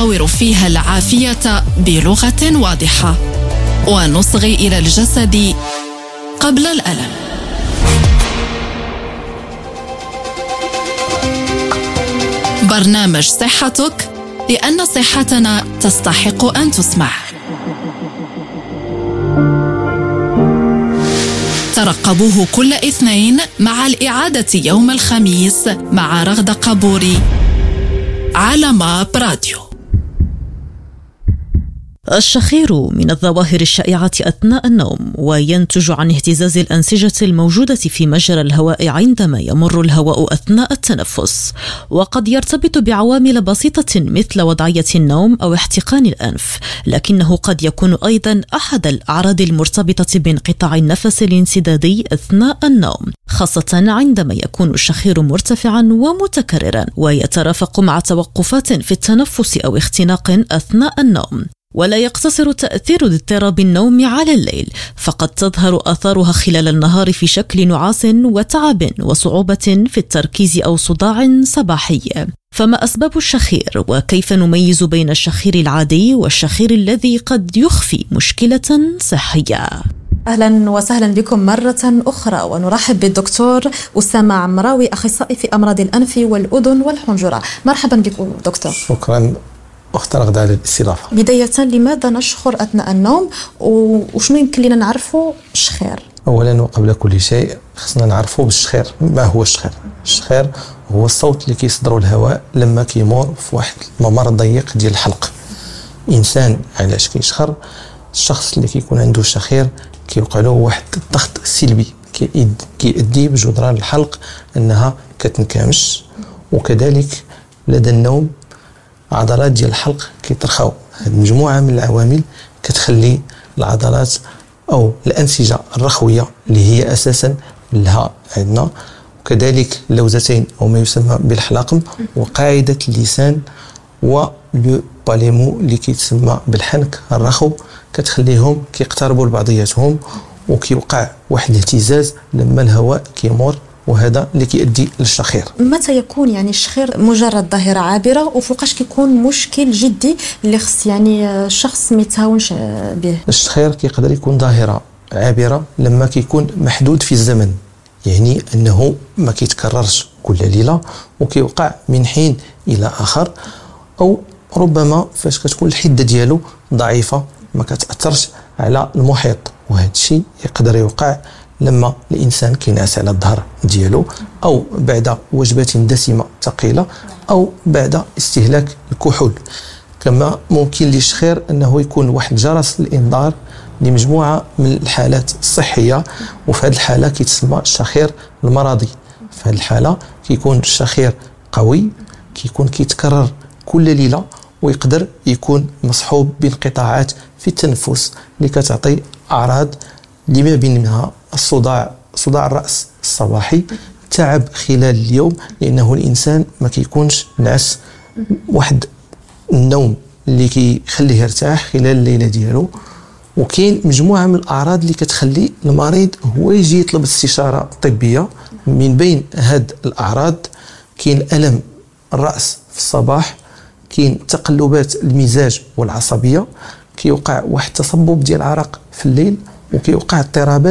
نحاور فيها العافية بلغة واضحة ونصغي إلى الجسد قبل الألم. برنامج صحتك، لأن صحتنا تستحق أن تسمع. ترقبوه كل اثنين مع الإعادة يوم الخميس مع رغدة قبوري على ماب راديو. الشخير من الظواهر الشائعة أثناء النوم، وينتج عن اهتزاز الأنسجة الموجودة في مجرى الهواء عندما يمر الهواء أثناء التنفس، وقد يرتبط بعوامل بسيطة مثل وضعية النوم أو احتقان الأنف، لكنه قد يكون أيضا أحد الأعراض المرتبطة بانقطاع النفس الانسدادي أثناء النوم، خاصة عندما يكون الشخير مرتفعا ومتكررا ويترافق مع توقفات في التنفس أو اختناق أثناء النوم. ولا يقتصر تأثير اضطراب النوم على الليل، فقد تظهر آثارها خلال النهار في شكل نعاس وتعب وصعوبة في التركيز أو صداع صباحي. فما أسباب الشخير، وكيف نميز بين الشخير العادي والشخير الذي قد يخفي مشكلة صحية؟ أهلا وسهلا بكم مرة أخرى، ونرحب بالدكتور أسامة عمراوي، أخصائي في أمراض الأنف والأذن والحنجرة. مرحبا بكم دكتور. شكرا أخت رغدة على الاستضافة. بداية، لماذا نشخر أثناء النوم، وشنو يمكن لنا نعرفه الشخير؟ أولا وقبل كل شيء خصنا نعرفه بالشخير. ما هو الشخير؟ الشخير هو الصوت اللي كيصدروا الهواء لما كيمر في واحد الممر ضيق ديال الحلق. إنسان علاش كيشخر؟ الشخص اللي كيكون عنده الشخير كيوقع له واحد الضغط سلبي كيؤدي بجدران الحلق أنها كتنكمش، وكذلك لدى النوم عضلات ديال الحلق كيترخاو. هذه مجموعة من العوامل كتخلي العضلات أو الأنسجة الرخوية اللي هي أساسا لها عندنا، وكذلك اللوزتين أو ما يسمى بالحلاقم وقاعدة اللسان ولو باليمو اللي كيتسمى بالحنك الرخو، كتخليهم كيقتربوا لبعضياتهم وكيوقع واحد الاهتزاز لما الهواء كيمر، وهذا اللي كيؤدي للشخير. متى يكون الشخير مجرد ظاهرة عابرة، وفوقاش كيكون مشكل جدي اللي خص الشخص ما يتهاونش به؟ الشخير كيقدر يكون ظاهرة عابرة لما كيكون محدود في الزمن، يعني أنه ما كيتكررش كل ليلة وكيوقع من حين إلى آخر، أو ربما فاش كتكون الحدة ديالو ضعيفة ما كتأثرش على المحيط، وهذا الشيء يقدر يوقع لما الإنسان كينعس على الظهر ديالو، أو بعد وجبات دسمة ثقيلة، أو بعد استهلاك الكحول. كما ممكن للشخير أنه يكون واحد جرس الإنذار لمجموعة من الحالات الصحية، وفي هذه الحالة كيتسمى الشخير المرضي. في هذه الحالة كيكون الشخير قوي، كيكون كيتكرر كل ليلة، ويقدر يكون مصحوب بانقطاعات في التنفس اللي كتعطي أعراض لما بينها صداع الرأس الصباحي، تعب خلال اليوم لأنه الإنسان ما كيكونش نعس واحد النوم اللي كيخليه يرتاح خلال الليلة ديالو. وكاين مجموعة من الأعراض اللي كتخلي المريض هو يجي يطلب استشارة طبية. من بين هاد الأعراض كاين ألم الرأس في الصباح، كاين تقلبات المزاج والعصبية، كيوقع واحد تصبب ديال العرق في الليل، وكيوقع اضطرابات